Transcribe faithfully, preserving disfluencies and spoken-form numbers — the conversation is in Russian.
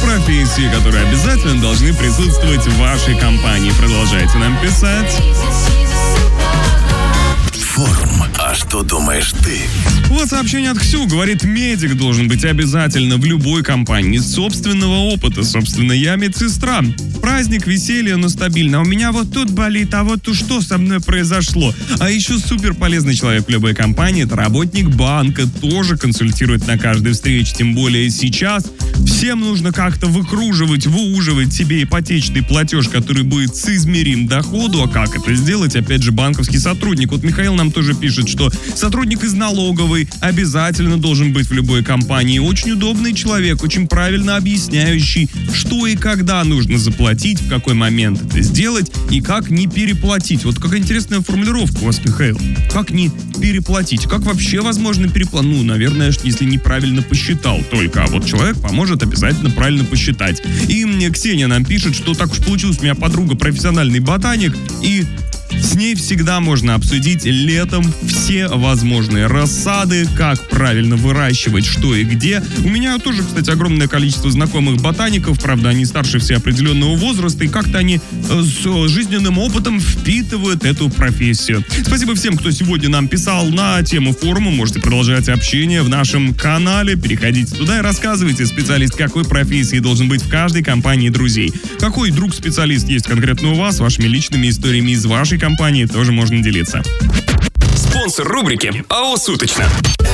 профессии, которые обязательно должны присутствовать в вашей компании. Продолжайте нам писать. Форум. А что думаешь ты? Вот сообщение от Ксю. Говорит, медик должен быть обязательно в любой компании. Из собственного опыта. Собственно, я медсестра. Праздник, веселье, но стабильно. А у меня вот тут болит, а вот тут что со мной произошло? А еще супер полезный человек в любой компании. Это работник банка. Тоже консультирует на каждой встрече. Тем более сейчас всем нужно как-то выкруживать, выуживать себе ипотечный платеж, который будет соизмерим доходу. А как это сделать? Опять же, банковский сотрудник. Вот Михаил нам тоже пишет, что сотрудник из налоговой обязательно должен быть в любой компании. Очень удобный человек, очень правильно объясняющий, что и когда нужно заплатить, в какой момент это сделать и как не переплатить. Вот какая интересная формулировка у вас, Михаил. Как не переплатить? Как вообще возможно переплатить? Ну, наверное, если неправильно посчитал только. А вот человек поможет обязательно правильно посчитать. И мне Ксения нам пишет, что так уж получилось, у меня подруга профессиональный ботаник, и с ней всегда можно обсудить летом все возможные рассады, как правильно выращивать, что и где. У меня тоже, кстати, огромное количество знакомых ботаников, правда, они старше все определенного возраста, и как-то они с жизненным опытом впитывают эту профессию. Спасибо всем, кто сегодня нам писал на тему форума. Можете продолжать общение в нашем канале. Переходите туда и рассказывайте, специалист какой профессии должен быть в каждой компании друзей. Какой друг-специалист есть конкретно у вас, вашими личными историями из вашей компании тоже можно делиться. Спонсор рубрики АО «Суточно».